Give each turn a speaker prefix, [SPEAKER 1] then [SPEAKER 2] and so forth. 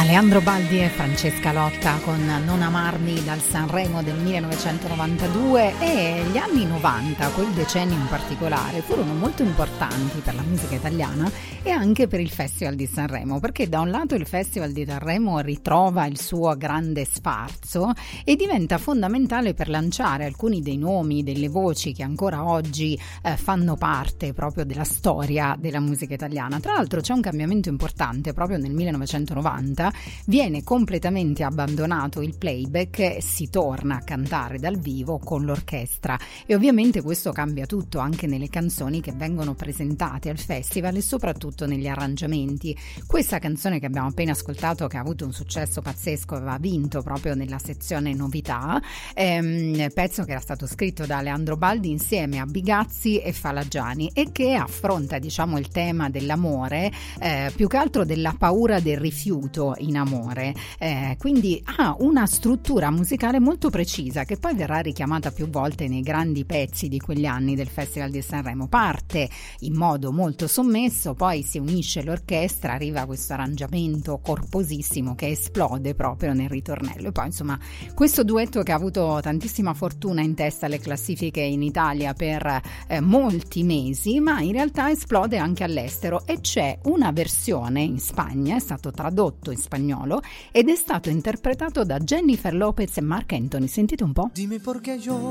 [SPEAKER 1] Leandro Baldi e Francesca Lotta con Non amarmi dal Sanremo del 1992. E gli anni 90, quel decennio in particolare, furono molto importanti per la musica italiana e anche per il Festival di Sanremo, perché da un lato il Festival di Sanremo ritrova il suo grande sfarzo e diventa fondamentale per lanciare alcuni dei nomi, delle voci che ancora oggi fanno parte proprio della storia della musica italiana. Tra l'altro c'è un cambiamento importante: proprio nel 1990 viene completamente abbandonato il playback e si torna a cantare dal vivo con l'orchestra, e ovviamente questo cambia tutto anche nelle canzoni che vengono presentate al festival e soprattutto negli arrangiamenti. Questa canzone che abbiamo appena ascoltato, che ha avuto un successo pazzesco, aveva vinto proprio nella sezione novità, pezzo che era stato scritto da Leandro Baldi insieme a Bigazzi e Falagiani e che affronta, diciamo, il tema dell'amore, più che altro della paura del rifiuto in amore, quindi ha una struttura musicale molto precisa che poi verrà richiamata più volte nei grandi pezzi di quegli anni del Festival di Sanremo. Parte in modo molto sommesso, poi si unisce l'orchestra, arriva questo arrangiamento corposissimo che esplode proprio nel ritornello, e poi insomma questo duetto che ha avuto tantissima fortuna in testa alle classifiche in Italia per molti mesi, ma in realtà esplode anche all'estero, e c'è una versione in Spagna, è stato tradotto in spagnolo ed è stato interpretato da Jennifer Lopez e Marc Anthony. Sentite un po'.
[SPEAKER 2] Dime por qué yo